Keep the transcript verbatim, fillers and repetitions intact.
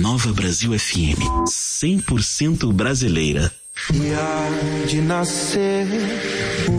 Nova Brasil F M, cem por cento brasileira. E há de nascer